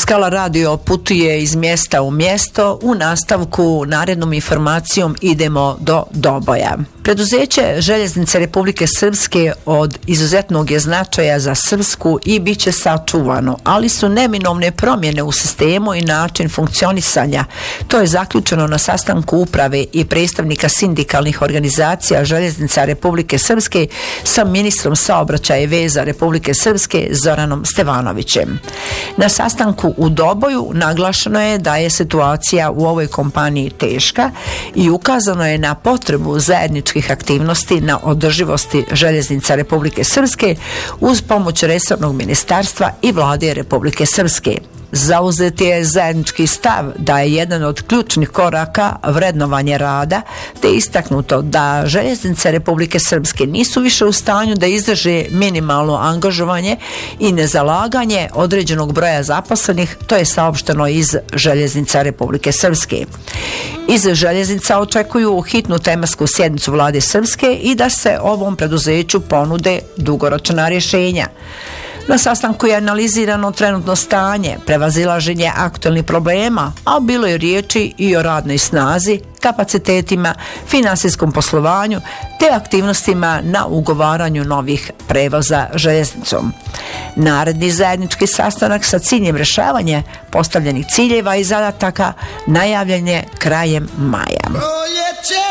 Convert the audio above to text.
Skala radio putuje iz mjesta u mjesto. U nastavku narednom informacijom idemo do Doboja. Preduzeće Željeznice Republike Srpske od izuzetnog je značaja za Srpsku i bit će sačuvano, ali su neminovne promjene u sistemu i način funkcionisanja. To je zaključeno na sastanku uprave i predstavnika sindikalnih organizacija Željeznica Republike Srpske sa ministrom saobraćaja i veza Republike Srpske Zoranom Stevanovićem. Na sastanku u Doboju naglašeno je da je situacija u ovoj kompaniji teška i ukazano je na potrebu zajedničkih aktivnosti na održivosti Željeznica Republike Srpske uz pomoć resornog ministarstva i vlade Republike Srpske. Zauzet je zajednički stav da je jedan od ključnih koraka vrednovanje rada, te istaknuto da Željeznice Republike Srpske nisu više u stanju da izdrže minimalno angažovanje i nezalaganje određenog broja zaposlenih, to je saopšteno iz Željeznica Republike Srpske. Iz Željeznica očekuju hitnu tematsku sjednicu vlade Srpske i da se ovom preduzeću ponude dugoročna rješenja. Na sastanku je analizirano trenutno stanje, prevazilaženje aktualnih problema, a bilo je riječi i o radnoj snazi, kapacitetima, finansijskom poslovanju te aktivnostima na ugovaranju novih prevoza željeznicom. Naredni zajednički sastanak sa ciljem rješavanja postavljenih ciljeva i zadataka najavljen je krajem maja.